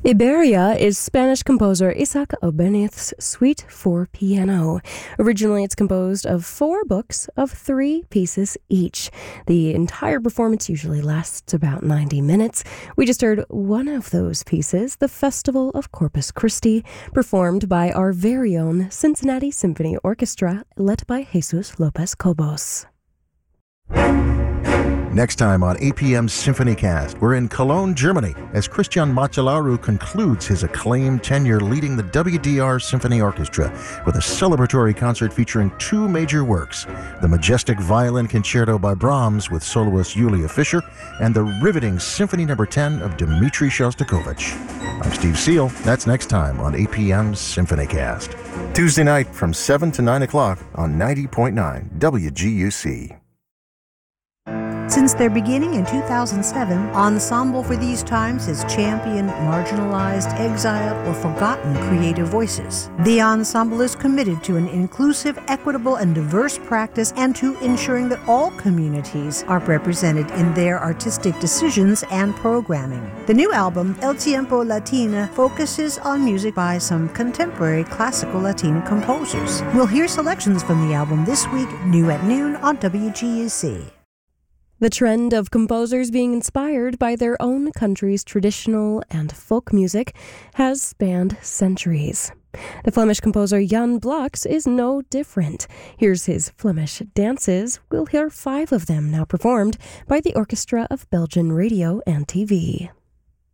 Iberia is Spanish composer Isaac Albéniz's Suite for Piano. Originally, it's composed of 4 books of 3 pieces each. The entire performance usually lasts about 90 minutes. We just heard one of those pieces, the Festival of Corpus Christi, performed by our very own Cincinnati Symphony Orchestra, led by Jesus Lopez Cobos. Next time on APM's SymphonyCast, we're in Cologne, Germany, as Christian Macellaro concludes his acclaimed tenure leading the WDR Symphony Orchestra with a celebratory concert featuring 2 major works, the majestic Violin Concerto by Brahms with soloist Julia Fischer, and the riveting Symphony No. 10 of Dmitri Shostakovich. I'm Steve Seal. That's next time on APM's SymphonyCast. Tuesday night from 7 to 9 o'clock on 90.9 WGUC. Since their beginning in 2007, Ensemble for These Times has championed marginalized, exiled, or forgotten creative voices. The Ensemble is committed to an inclusive, equitable, and diverse practice and to ensuring that all communities are represented in their artistic decisions and programming. The new album, El Tiempo Latina, focuses on music by some contemporary classical Latin composers. We'll hear selections from the album this week, new at noon on WGUC. The trend of composers being inspired by their own country's traditional and folk music has spanned centuries. The Flemish composer Jan Blokx is no different. Here's his Flemish dances. We'll hear 5 of them now performed by the Orchestra of Belgian Radio and TV.